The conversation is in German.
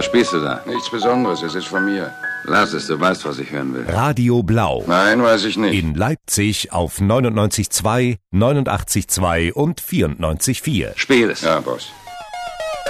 Was spielst du da? Nichts Besonderes, es ist von mir. Lass es, du weißt, was ich hören will. Radio Blau. Nein, weiß ich nicht. In Leipzig auf 99,2, 89,2 und 94,4. Spiel es. Ja, Boss.